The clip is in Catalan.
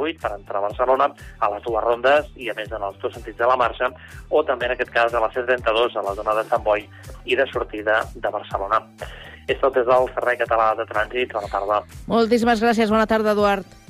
8 per entrar a Barcelona, a les dues rondes i a més en els dos sentits de la marxa, o també en aquest cas a la C32, a la zona de Sant Boi i de sortida de Barcelona. És tot des del Servei Català de Trànsit. Bona tarda. Moltíssimes gràcies. Bona tarda, Eduard.